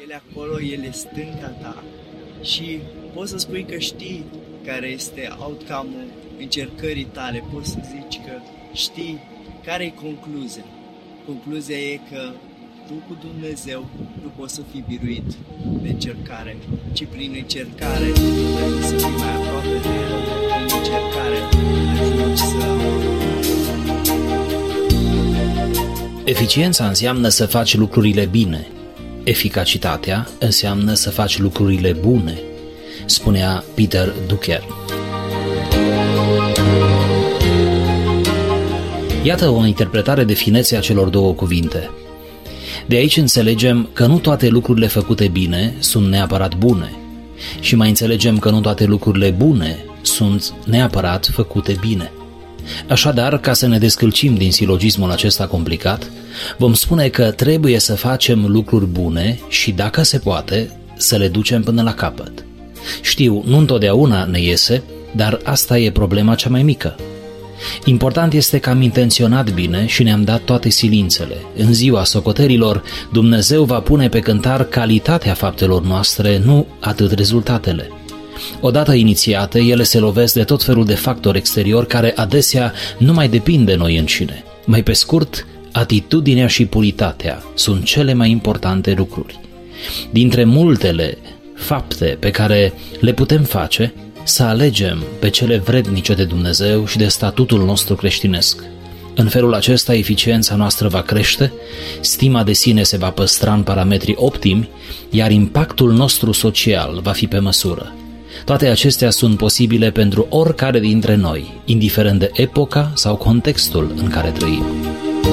ele acolo, ele stânga ta și poți să spui că știi care este outcome-ul încercării tale, poți să zici că știi care e concluzia. Concluzia e că tu cu Dumnezeu nu poți să fii biruit de încercare, ci prin încercare ajungi să fii mai aproape de El, prin încercare ajungi să... Eficiența înseamnă să faci lucrurile bine. Eficacitatea înseamnă să faci lucrurile bune, spunea Peter Drucker. Iată o interpretare de finețe a celor două cuvinte. De aici înțelegem că nu toate lucrurile făcute bine sunt neapărat bune și mai înțelegem că nu toate lucrurile bune sunt neapărat făcute bine. Așadar, ca să ne descălcim din silogismul acesta complicat, vom spune că trebuie să facem lucruri bune și, dacă se poate, să le ducem până la capăt. Știu, nu întotdeauna ne iese, dar asta e problema cea mai mică. Important este că am intenționat bine și ne-am dat toate silințele. În ziua socoterilor, Dumnezeu va pune pe cântar calitatea faptelor noastre, nu atât rezultatele. Odată inițiate, ele se lovesc de tot felul de factori exteriori care adesea nu mai depind de noi înșine. Mai pe scurt, atitudinea și puritatea sunt cele mai importante lucruri. Dintre multele fapte pe care le putem face, să alegem pe cele vrednice de Dumnezeu și de statutul nostru creștinesc. În felul acesta, eficiența noastră va crește, stima de sine se va păstra în parametri optimi, iar impactul nostru social va fi pe măsură. Toate acestea sunt posibile pentru oricare dintre noi, indiferent de epoca sau contextul în care trăim.